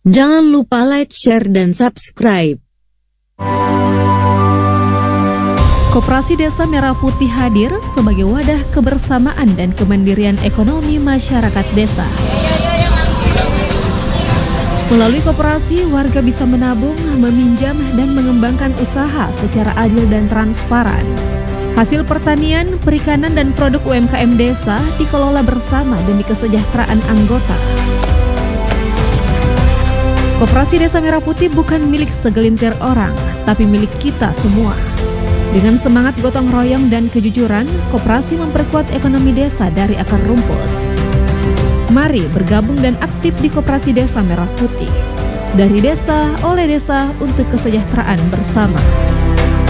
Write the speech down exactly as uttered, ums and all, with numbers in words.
Jangan lupa like, share, dan subscribe. Koperasi Desa Merah Putih hadir sebagai wadah kebersamaan dan kemandirian ekonomi masyarakat desa. Melalui koperasi, warga bisa menabung, meminjam, dan mengembangkan usaha secara adil dan transparan. Hasil pertanian, perikanan, dan produk U M K M desa dikelola bersama demi kesejahteraan anggota. Koperasi Desa Merah Putih bukan milik segelintir orang, tapi milik kita semua. Dengan semangat gotong royong dan kejujuran, koperasi memperkuat ekonomi desa dari akar rumput. Mari bergabung dan aktif di Koperasi Desa Merah Putih. Dari desa, oleh desa, untuk kesejahteraan bersama.